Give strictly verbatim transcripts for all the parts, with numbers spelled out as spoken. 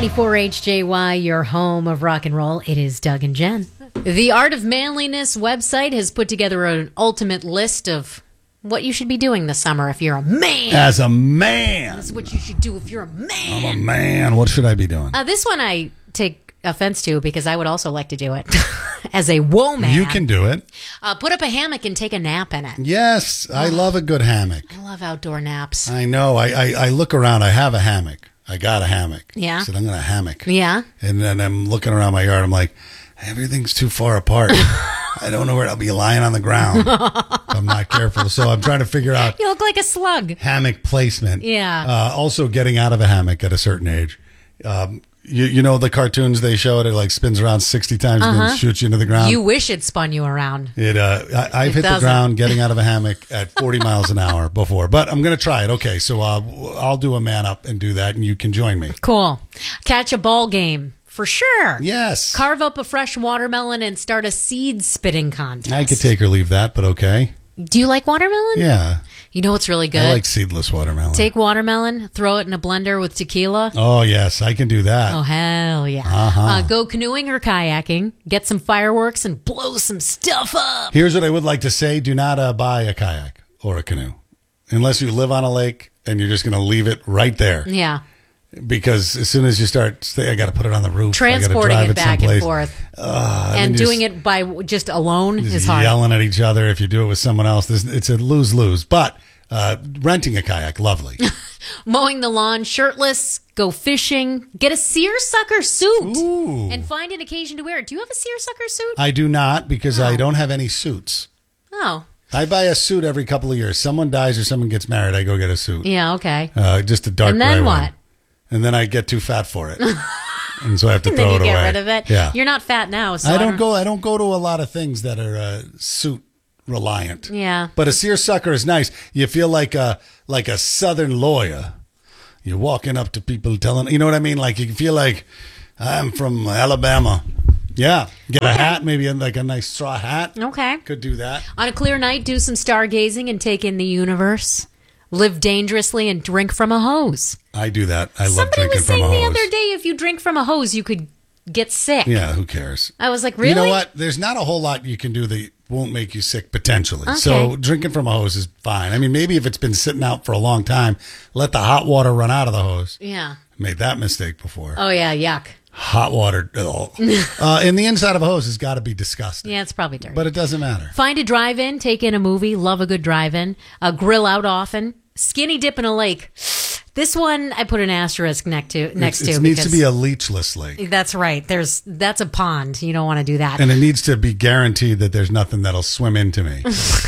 ninety-four H J Y, your home of rock and roll. It is Doug and Jen. The Art of Manliness website has put together an ultimate list of what you should be doing this summer if you're a man. As a man. That's what you should do if you're a man. I'm a man. What should I be doing? Uh, this one I take offense to because I would also like to do it as a woman. You can do it. Uh, put up a hammock and take a nap in it. Yes, I love a good hammock. I love outdoor naps. I know. I, I, I look around. I have a hammock. I got a hammock. Yeah. I said, I'm going to hammock. Yeah. And then I'm looking around my yard. I'm like, everything's too far apart. I don't know where I'll be lying on the ground if I'm not careful. So I'm trying to figure out You look like a slug. hammock placement. Yeah. Uh, also, getting out of a hammock at a certain age. Um, you you know the cartoons they show it, it like spins around sixty times and Uh-huh. then shoots you into the ground. You wish it spun you around. It uh, I, I've It hit doesn't. the ground getting out of a hammock at forty miles an hour before, but I'm going to try it. Okay, so uh, I'll do a man up and do that, and you can join me. Cool. Catch a ball game. For sure. Yes. Carve up a fresh watermelon and start a seed spitting contest. I could take or leave that, but okay. Do you like watermelon? Yeah. You know what's really good? I like seedless watermelon. Take watermelon, throw it in a blender with tequila. Oh, yes, I can do that. Oh, hell yeah. Uh-huh. Uh, go canoeing or kayaking, get some fireworks, and blow some stuff up. Here's what I would like to say. Do not uh, buy a kayak or a canoe unless you live on a lake and you're just going to leave it right there. Yeah. Because as soon as you start, stay, I got to put it on the roof. Transporting I gotta drive it back someplace. and forth. Uh, and then doing just- it by just alone Just is hard. yelling at each other. If you do it with someone else, this- it's a lose-lose. But uh, renting a kayak, lovely. Mowing the lawn shirtless, go fishing, get a seersucker suit, Ooh. and find an occasion to wear it. Do you have a seersucker suit? I do not because Oh. I don't have any suits. Oh, I buy a suit every couple of years. Someone dies or someone gets married, I go get a suit. yeah, okay. Uh, just a dark And then gray what? one. And then I get too fat for it, and so I have to And throw then you it get away. rid of it. Yeah, You're not fat now, so I don't go. I don't go to a lot of things that are uh, suit reliant. Yeah. But a seersucker is nice. You feel like a like a Southern lawyer. You're walking up to people telling, you know what I mean? Like you feel like I'm from Alabama. Yeah. Get a Okay. hat, maybe like a nice straw hat. Okay. Could do that. On a clear night, do some stargazing and take in the universe. Live dangerously and drink from a hose. I do that. I love Somebody drinking was from saying a the hose. other day if you drink from a hose, you could get sick. Yeah, who cares? I was like, really? You know what? There's not a whole lot you can do that won't make you sick potentially. Okay. So drinking from a hose is fine. I mean, maybe if it's been sitting out for a long time, let the hot water run out of the hose. Yeah. Made that mistake before. Oh, yeah, yuck. Hot water. Oh. uh, and the inside of a hose has got to be disgusting. Yeah, it's probably dirty. But it doesn't matter. Find a drive-in, take in a movie, love a good drive-in, uh, grill out often, skinny dip in a lake. This one I put an asterisk next to. Next It's- to it needs to because- be a leechless lake. That's right. There's that's a pond. You don't want to do that. And it needs to be guaranteed that there's nothing that'll swim into me.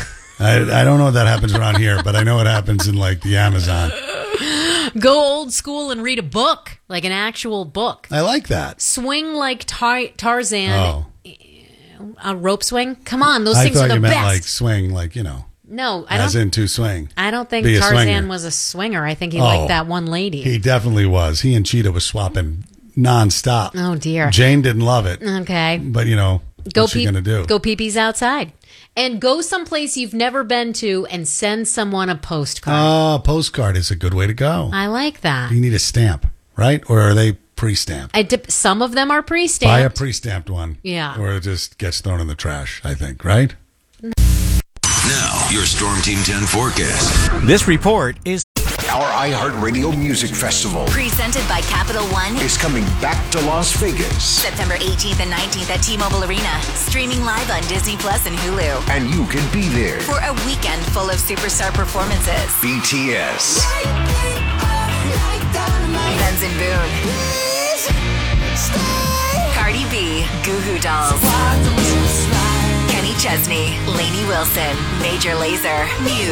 I, I don't know if that happens around here, but I know it happens in like the Amazon. Go old school and read a book, like an actual book. I like that. Swing like tar- Tarzan. Oh, A rope swing. Come on, those I things are thought the you meant best. like swing, like, you know, no, I as don't. in to swing. I don't think be a Tarzan swinger. was a swinger. I think he Oh, liked that one lady. He definitely was. He and Cheetah was swapping nonstop. oh dear. Jane didn't love it, Okay. but you know, Go what's she pee- gonna do? Go pee-pees outside. And go someplace you've never been to and send someone a postcard. Oh, postcard is a good way to go. I like that. You need a stamp, right? Or are they pre-stamped? I dip, some of them are Buy a pre-stamped. pre-stamped one. Yeah. Or it just gets thrown in the trash, I think, right? Now, your Storm Team ten forecast. This report is Our iHeartRadio Music Festival Presented by Capital One. is coming back to Las Vegas, September eighteenth and nineteenth at T-Mobile Arena. Streaming live on Disney Plus and Hulu. and you can be there. For a weekend full of superstar performances. B T S, Benz and Boone. Cardi B. Goo Goo Dolls. Kenny Chesney. Lainey Wilson. Major Lazer. Muse.